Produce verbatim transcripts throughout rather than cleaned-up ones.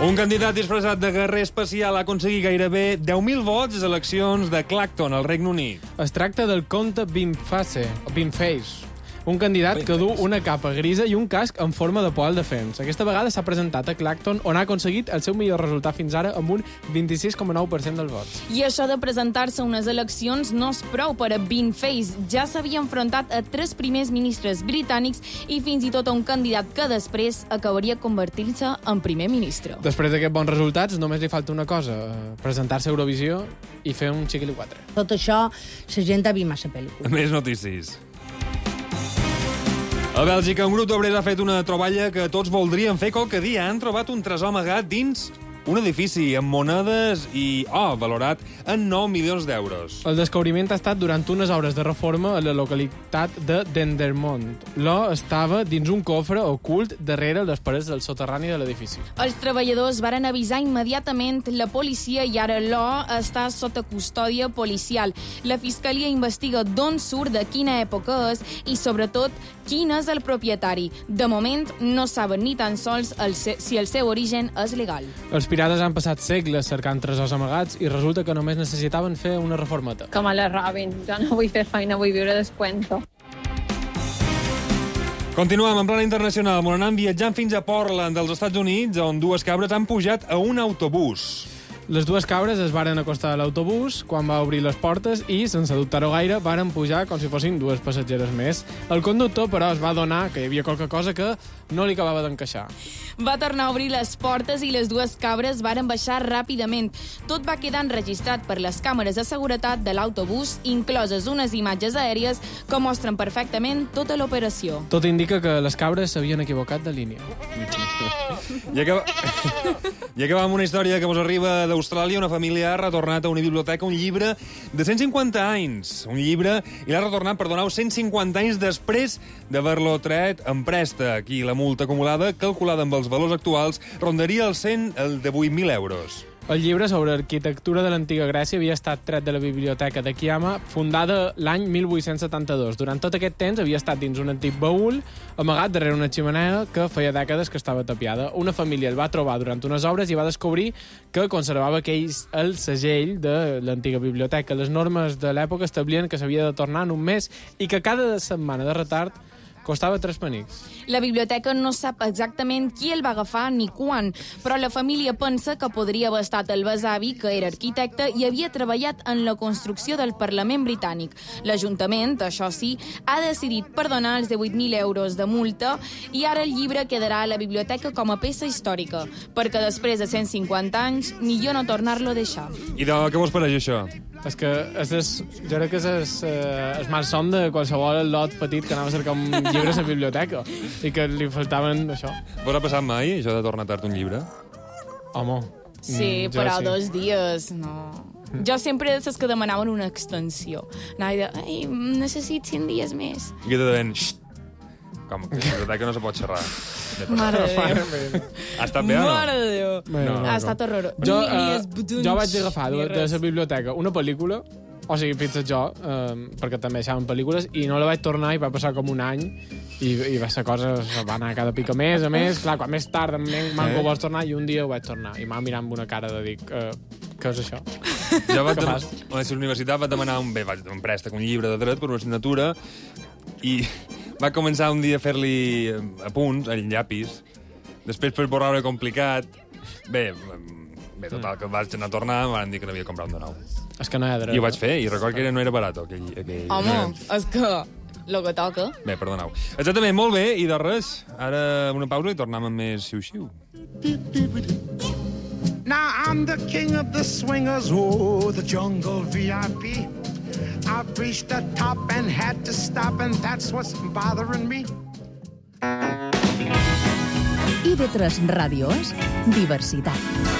Un candidat disfressat de guerrer espacial ha aconseguit gairebé deu mil vots a les eleccions de Clacton, al Regne Unit. Es tracta del comte Bimface, o Bimface, un candidat que du una capa grisa i un casc en forma de poal de fems. Aquesta vegada s'ha presentat a Clacton, on ha aconseguit el seu millor resultat fins ara amb un vint-i-sis coma nou per cent dels vots. I això de presentar-se a unes eleccions no és prou per a Bimface. Ja s'havia enfrontat a tres primers ministres britànics i fins i tot a un candidat que després acabaria convertint-se en primer ministre. Després d'aquests bons resultats, només li falta una cosa, presentar-se a Eurovisió i fer un xiquili quatre. Tot això, la gent ha vist massa pel·lícules. Més notícies. A Bèlgica, un grup d'obrers ha fet una troballa que tots voldrien fer qualque dia. Han trobat un tresor amagat dins un edifici amb monedes i, oh, valorat en nou milions d'euros. El descobriment ha estat durant unes obres de reforma a la localitat de Dendermonde. L'or estava dins un cofre ocult darrere les parets del soterrani de l'edifici. Els treballadors varen avisar immediatament la policia i ara l'or està sota custòdia policial. La fiscalia investiga d'on surt, de quina època és i, sobretot, quin és el propietari. De moment, no saben ni tan sols el se- si el seu origen és legal. Els pirates han passat segles cercant tresors amagats i resulta que només necessitaven fer una reformeta. Que me la robin. Jo no vull fer feina, vull viure descuento. Continuem en plana internacional, on anem viatjant fins a Portland, dels Estats Units, on dues cabres han pujat a un autobús. Les dues cabres es varen acostar a l'autobús quan va obrir les portes i, sense dubtar-ho gaire, varen pujar com si fossin dues passatgeres més. El conductor, però, es va adonar que hi havia qualque cosa que no li acabava d'encaixar. Va tornar a obrir les portes i les dues cabres varen baixar ràpidament. Tot va quedar enregistrat per les càmeres de seguretat de l'autobús, incloses unes imatges aèries que mostren perfectament tota l'operació. Tot indica que les cabres s'havien equivocat de línia. I, acaba... I acabem amb una història que vos arriba d'Austràlia. Una família ha retornat a una biblioteca un llibre de cent cinquanta anys. Un llibre, i l'ha retornat, perdoneu, cent cinquanta anys després d'haver-lo tret en préstec. I la multa acumulada, calculada amb els valors actuals, rondaria els cent, el de vuit mil euros. El llibre sobre arquitectura de l'antiga Grècia havia estat tret de la biblioteca de Kiama, fundada l'any mil vuit-cents setanta-dos. Durant tot aquest temps havia estat dins un antic baúl, amagat darrere una ximenea que feia dècades que estava tapiada. Una família el va trobar durant unes obres i va descobrir que conservava aquell el segell de l'antiga biblioteca. Les normes de l'època establien que s'havia de tornar en un mes i que cada setmana de retard costava tres penics. La biblioteca no sap exactament qui el va agafar ni quan, però la família pensa que podria haver estat el besavi, que era arquitecte i havia treballat en la construcció del Parlament britànic. L'Ajuntament, això sí, ha decidit perdonar els divuit mil euros de multa i ara el llibre quedarà a la biblioteca com a peça històrica, perquè després de cent cinquanta anys millor no tornar-lo a deixar. I de què vos pareix això? És que és, és, jo crec que és el, el malson de qualsevol lot petit que anava a cercar un llibre a la biblioteca i que li faltaven això. Vos ha passat mai, això de tornar tard un llibre? Home. Sí, mm, però sí. dos dies, no. Jo sempre de les que demanaven una extensió. Anava a dir, ai, necessit cent dies més. I que te deien, xxt, com que a la biblioteca no se pot xerrar. Mare de Déu. Ha estat bé o no? Mare de Déu. Bueno, No, ha estat horrorós. Jo, Ni- ni eh, els butuns, jo vaig agafar ni de, de res. la biblioteca una pel·lícula, o sigui, fixa't jo, eh, perquè també deixaven pel·lícules, i no la vaig tornar i va passar com un any, i, i va ser cosa, va anar cada pica més, a més, clar, quan més tard em manco Eh? vols tornar, i un dia ho vaig tornar, i m'ha mirat amb una cara de dir, eh, què és això? Jo vaig Què dem- fas? a la universitat vaig demanar un, bé, vaig demanar un préstec, un llibre de dret per una assignatura, i va començar un dia a fer-li eh, apunts, al llapis. Després, per borrar complicat, bé, bé, total, que vaig anar a tornar, em van dir que n'havia de comprar un de nou. És que no hi ha dret. I ho vaig fer, i record que era, no era barat, aquell... aquell Home, no era... és que lo que toca. Bé, perdoneu. Exactament, molt bé, i de res. Ara una pausa i tornem amb més xiu-xiu. Now I'm the king of the swingers, oh, the jungle V I P. I've reached the top and had to stop, and that's what's bothering me. I V tres Ràdio és diversitat.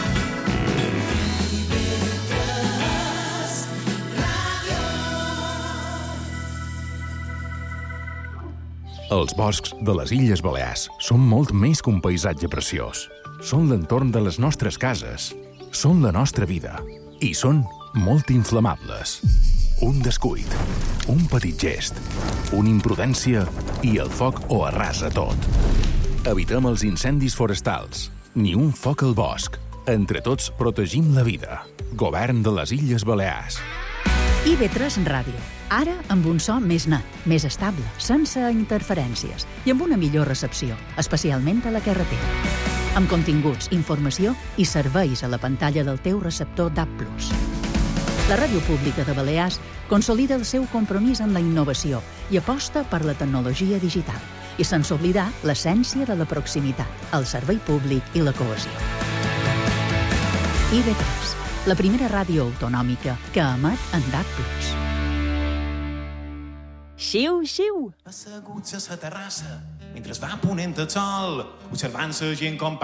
Els boscs de les Illes Balears són molt més que un paisatge preciós. Són l'entorn de les nostres cases, són la nostra vida i són molt inflamables. Un descuit, un petit gest, una imprudència i el foc ho arrasa tot. Evitem els incendis forestals. ni un foc al bosc. Entre tots protegim la vida. Govern de les Illes Balears. I ve tres Ràdio. Ara amb un so més net, més estable, sense interferències i amb una millor recepció, especialment a la carretera. Amb continguts, informació i serveis a la pantalla del teu receptor D A B plus. La Ràdio Pública de Balears consolida el seu compromís amb la innovació i aposta per la tecnologia digital, i sense oblidar l'essència de la proximitat, el servei públic i la cohesió. I ve tres, la primera ràdio autonòmica que emet en D A B plus. Xiu, xiu! Asseguts a la terrassa, mentre va ponent el sol, observant la gent com